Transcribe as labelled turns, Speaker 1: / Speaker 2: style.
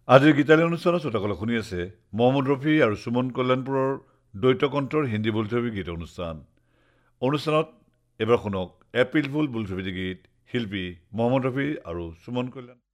Speaker 1: আজিৰ গীতালী অনুষ্ঠানত শ্ৰোতাসকলে শুনি আছে মহম্মদ ৰফি আৰু সুমন কল্যাণপুৰৰ দ্বৈত কণ্ঠৰ হিন্দী বোলছবি গীত অনুষ্ঠানত এবাৰ শুনক এপ্ৰিল ফুল বোলছবি গীত শিল্পী মহম্মদ ৰফি আৰু সুমন কল্যাণ